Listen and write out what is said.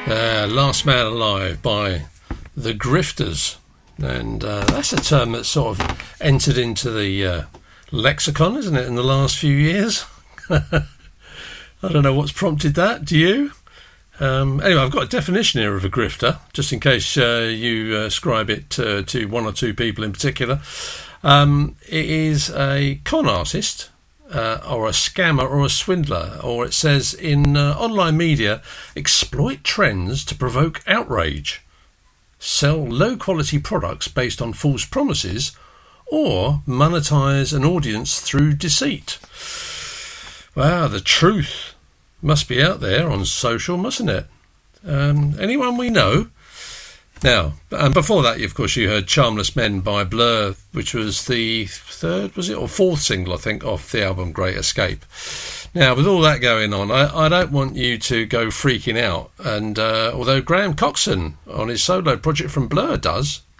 Last Man Alive by The Grifters. And that's a term that's sort of entered into the lexicon, isn't it, in the last few years? I don't know what's prompted that. Do you? Anyway, I've got a definition here of a grifter, just in case you ascribe it to one or two people in particular. It is a con artist, or a scammer or a swindler, or it says in online media, exploit trends to provoke outrage, sell low-quality products based on false promises, or monetize an audience through deceit. Wow, the truth must be out there on social, mustn't it? Anyone we know? Now, and before that, of course, you heard Charmless Men by Blur, which was the third, was it, or fourth single, I think, off the album Great Escape. Now, with all that going on, I don't want you to go freaking out. And although Graham Coxon on his solo project from Blur does,